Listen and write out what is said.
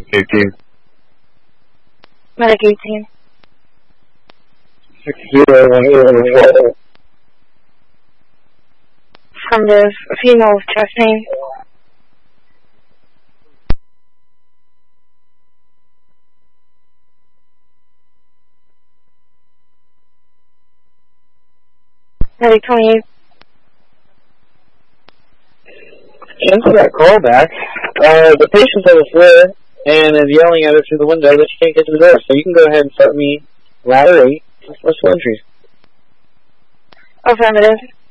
18. Medic 18. 6018. Affirmative. A female with chest pain. Medic 28. Answer that call back. The patient's on the floor and is yelling at her through the window that she can't get to the door, so you can go ahead and start me ladder 8, special entries. Affirmative.